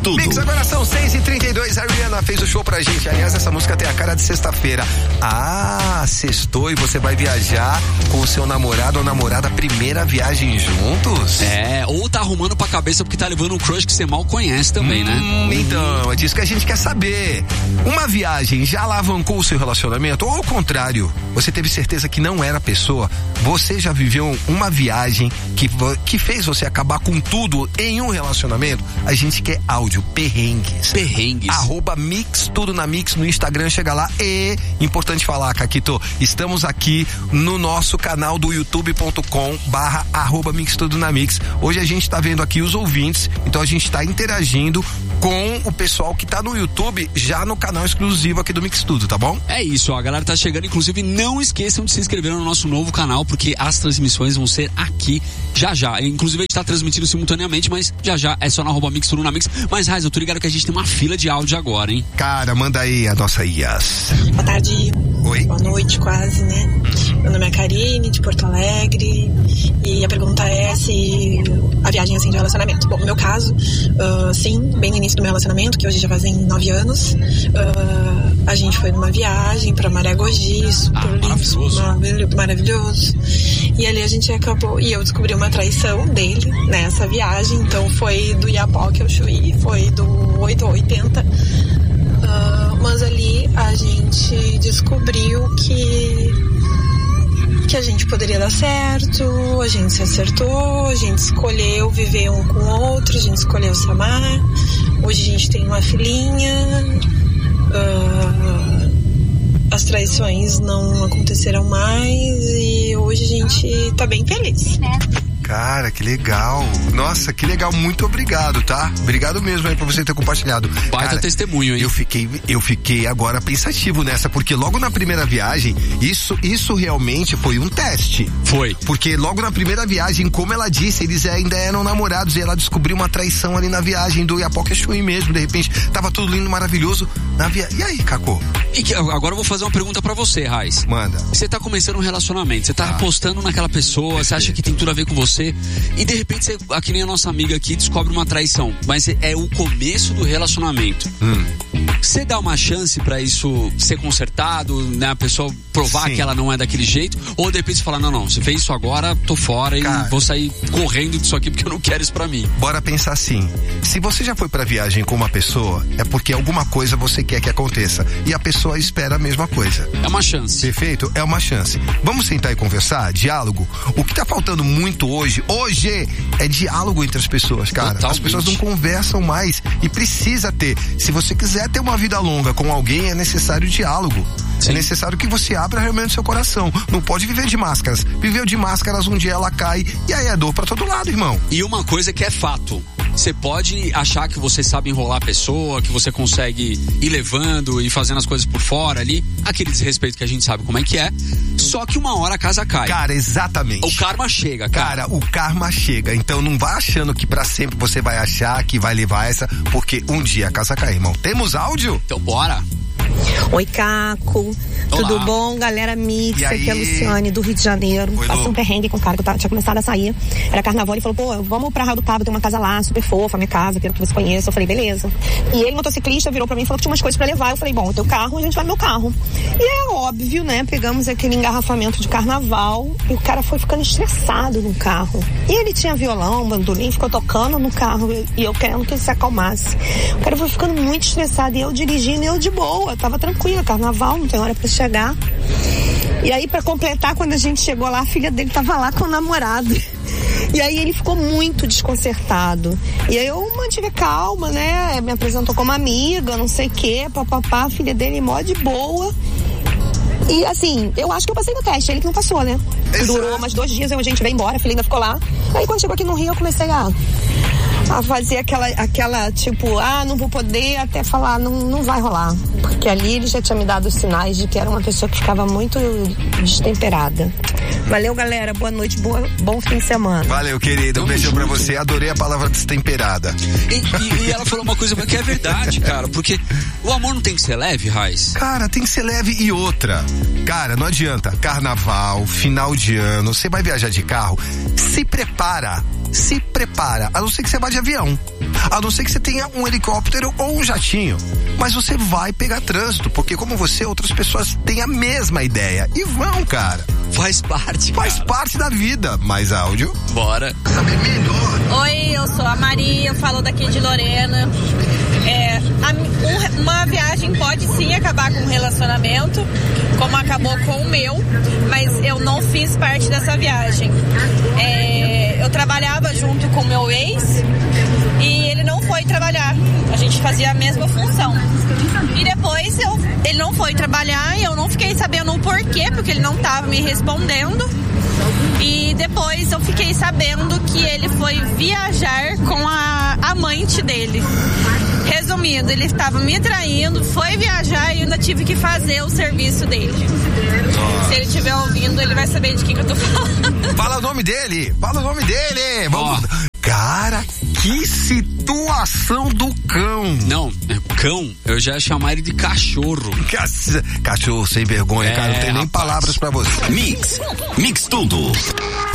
Tudo. Mix, agora são 6h32, a Rihanna fez o show pra gente. Aliás, essa música tem a cara de sexta-feira. Ah, sextou e você vai viajar com o seu namorado ou namorada, primeira viagem juntos? Ou tá arrumando pra cabeça porque tá levando um crush que você mal conhece também, né? Então, é disso que a gente quer saber. Uma viagem já alavancou o seu relacionamento? Ou ao contrário, você teve certeza que não era a pessoa? Você já viveu uma viagem que fez você acabar com tudo em um relacionamento? A gente quer áudio, perrengues. @Mix, tudo na Mix no Instagram, chega lá. E, importante falar, Caquito, estamos aqui no nosso canal do youtube.com/@Mix, tudo na Mix. Hoje a gente tá vendo aqui os ouvintes, então a gente tá interagindo com o pessoal que tá no YouTube, já no canal exclusivo aqui do Mix Tudo, tá bom? É isso, ó, a galera tá chegando, inclusive não esqueçam de se inscrever no nosso novo canal, porque as transmissões vão ser aqui já. Inclusive a gente tá transmitindo simultaneamente, mas já é só na @Mix Tudo na Mix. Mas, Raiz, eu tô ligado que a gente tem uma fila de áudio agora, hein? Cara, manda aí a nossa Ias. Boa tarde. Oi. Boa noite, quase, né? Meu nome é Karine, de Porto Alegre, e a pergunta é se a viagem é assim de relacionamento. Bom, no meu caso, sim, bem no início do meu relacionamento, que hoje já fazem 9 anos, a gente foi numa viagem pra Maragogi, super lindo, maravilhoso. E ali a gente acabou, e eu descobri uma traição dele nessa viagem, então foi do Iapoque ao Chuí, foi do 8 ao 80. Mas ali a gente descobriu que a gente poderia dar certo, a gente se acertou, a gente escolheu viver um com o outro, a gente escolheu se amar. Hoje a gente tem uma filhinha, as traições não aconteceram mais e hoje a gente tá bem feliz. Cara, que legal. Nossa, que legal. Muito obrigado, tá? Obrigado mesmo aí por você ter compartilhado. Baita testemunho, hein? Eu fiquei agora pensativo nessa, porque logo na primeira viagem, isso realmente foi um teste. Foi. Porque logo na primeira viagem, como ela disse, eles ainda eram namorados e ela descobriu uma traição ali na viagem do Iapoque a Chuí mesmo. De repente, tava tudo lindo, maravilhoso. E aí, Cacô? Agora eu vou fazer uma pergunta pra você, Raiz. Manda. Você tá começando um relacionamento, você tá apostando naquela pessoa, você acha que tem tudo a ver com você, e de repente você, que nem a nossa amiga aqui, descobre uma traição, mas é o começo do relacionamento. Você dá uma chance pra isso ser consertado, né? A pessoa provar que ela não é daquele jeito, ou de repente você fala, não, você fez isso agora, tô fora, cara, e vou sair correndo disso aqui porque eu não quero isso pra mim. Bora pensar assim, se você já foi pra viagem com uma pessoa, é porque alguma coisa você quer que aconteça, e a pessoa espera a mesma coisa. É uma chance. Perfeito? É uma chance. Vamos sentar e conversar? Diálogo? O que tá faltando muito hoje é diálogo entre as pessoas, cara. Totalmente. As pessoas não conversam mais e precisa ter. Se você quiser ter uma vida longa com alguém, é necessário diálogo. Sim. É necessário que você abra realmente o seu coração. Não pode viver de máscaras. Viveu de máscaras, um dia ela cai e aí é dor pra todo lado, irmão. E uma coisa que é fato, você pode achar que você sabe enrolar a pessoa, que você consegue ir levando e fazendo as coisas por fora ali, aquele desrespeito que a gente sabe como é que é, só que uma hora a casa cai. Cara, exatamente. O karma chega, cara. Cara, o karma chega, então não vai achando que pra sempre você vai achar que vai levar essa, porque um dia a casa cai, irmão. Temos áudio? Então bora. Oi, Caco. Olá. Tudo bom, galera Mix? Aqui é a Luciane, do Rio de Janeiro. Passei um perrengue com um cara que eu tinha começado a sair. Era carnaval, ele falou, pô, vamos pra Raio do Cabo, tem uma casa lá, super fofa, minha casa, quero que você conheça. Eu falei, beleza. E ele, motociclista, virou pra mim e falou que tinha umas coisas pra levar. Eu falei, bom, o teu carro, a gente vai no meu carro. E é óbvio, né? Pegamos aquele engarrafamento de carnaval e o cara foi ficando estressado no carro. E ele tinha violão, bandolim, ficou tocando no carro e eu querendo que ele se acalmasse. O cara foi ficando muito estressado e eu dirigindo e eu de boa, tava tranquila, carnaval, não tem hora pra chegar. E aí, pra completar, quando a gente chegou lá, a filha dele tava lá com o namorado. E aí ele ficou muito desconcertado. E aí eu mantive calma, né? Me apresentou como amiga, não sei o quê, papapá, a filha dele mó de boa. E assim, eu acho que eu passei no teste, ele que não passou, né? Exato. Durou mais 2 dias, a gente veio embora, a filha ainda ficou lá. Aí quando chegou aqui no Rio, eu comecei a fazer aquela tipo, não vou poder, até falar, não vai rolar. Porque ali ele já tinha me dado os sinais de que era uma pessoa que ficava muito destemperada. Valeu, galera, boa noite, bom fim de semana. Valeu, querida, um beijão pra você, adorei a palavra destemperada. E ela falou uma coisa que é verdade, cara, porque o amor não tem que ser leve, Raiz? Cara, tem que ser leve. E outra, cara, não adianta, carnaval, final de ano, você vai viajar de carro, se prepara. se prepara, a não ser que você vá de avião, a não ser que você tenha um helicóptero ou um jatinho, mas você vai pegar trânsito, porque como você, outras pessoas têm a mesma ideia e vão, cara. Faz parte, Faz parte da vida. Mais áudio. Bora. Oi, eu sou a Maria, eu falo daqui de Lorena. Uma viagem pode sim acabar com um relacionamento, como acabou com o meu, mas eu não fiz parte dessa viagem. Eu trabalhava junto com o meu ex e ele não foi trabalhar. A gente fazia a mesma função. E depois ele não foi trabalhar e eu não fiquei sabendo o porquê, porque ele não estava me respondendo. E depois eu fiquei sabendo que ele foi viajar com a amante dele. Resumindo, ele estava me traindo, foi viajar e eu ainda tive que fazer o serviço dele. Se ele estiver ouvindo, ele vai saber de quem que eu tô falando. Fala o nome dele! Vamos. Cara, que situação do cão! Não, cão, eu já ia chamar ele de cachorro. Cachorro sem vergonha, cara, não tem nem palavras pra você. Mix tudo.